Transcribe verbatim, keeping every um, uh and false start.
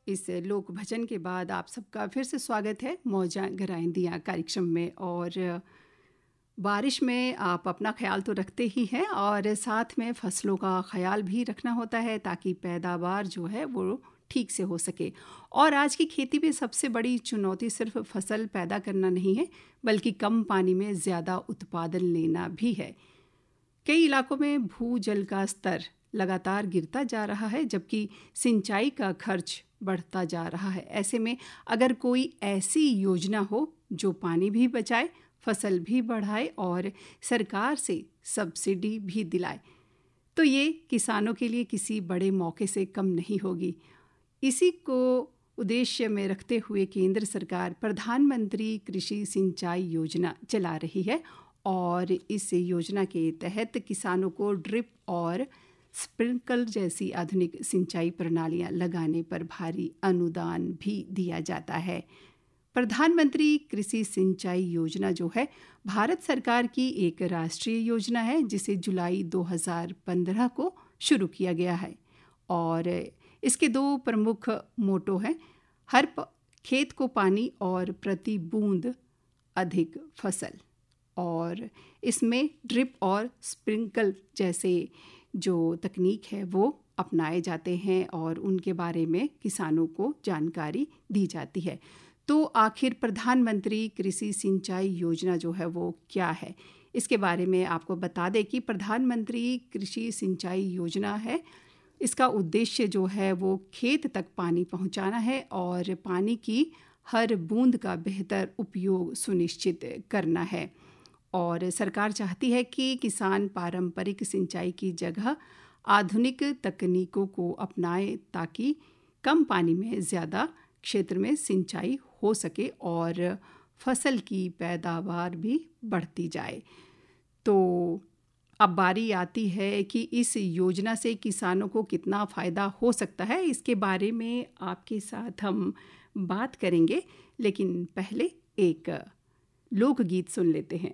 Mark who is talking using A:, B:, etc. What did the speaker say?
A: इस लोक भजन के बाद आप सबका फिर से स्वागत है मौजा गराइंदियाँ कार्यक्रम में। और बारिश में आप अपना ख्याल तो रखते ही हैं और साथ में फसलों का ख्याल भी रखना होता है ताकि पैदावार जो है वो ठीक से हो सके। और आज की खेती में सबसे बड़ी चुनौती सिर्फ फसल पैदा करना नहीं है, बल्कि कम पानी में ज़्यादा उत्पादन लेना भी है। कई इलाकों में भूजल का स्तर लगातार गिरता जा रहा है, जबकि सिंचाई का खर्च बढ़ता जा रहा है। ऐसे में अगर कोई ऐसी योजना हो जो पानी भी बचाए, फसल भी बढ़ाए और सरकार से सब्सिडी भी दिलाए, तो ये किसानों के लिए किसी बड़े मौके से कम नहीं होगी। इसी को उद्देश्य में रखते हुए केंद्र सरकार प्रधानमंत्री कृषि सिंचाई योजना चला रही है और इस योजना के तहत किसानों को ड्रिप और स्प्रिंकल जैसी आधुनिक सिंचाई प्रणालियां लगाने पर भारी अनुदान भी दिया जाता है। प्रधानमंत्री कृषि सिंचाई योजना जो है भारत सरकार की एक राष्ट्रीय योजना है, जिसे जुलाई दो हज़ार पंद्रह को शुरू किया गया है। और इसके दो प्रमुख मोटो हैं, हर खेत को पानी और प्रति बूंद अधिक फसल। और इसमें ड्रिप और स्प्रिंकल जैसे जो तकनीक है वो अपनाए जाते हैं और उनके बारे में किसानों को जानकारी दी जाती है। तो आखिर प्रधानमंत्री कृषि सिंचाई योजना जो है वो क्या है, इसके बारे में आपको बता दें कि प्रधानमंत्री कृषि सिंचाई योजना है, इसका उद्देश्य जो है वो खेत तक पानी पहुंचाना है और पानी की हर बूंद का बेहतर उपयोग सुनिश्चित करना है। और सरकार चाहती है कि किसान पारंपरिक सिंचाई की जगह आधुनिक तकनीकों को अपनाएं ताकि कम पानी में ज़्यादा क्षेत्र में सिंचाई हो सके और फसल की पैदावार भी बढ़ती जाए। तो अब बारी आती है कि इस योजना से किसानों को कितना फ़ायदा हो सकता है, इसके बारे में आपके साथ हम बात करेंगे। लेकिन पहले एक लोकगीत सुन लेते हैं।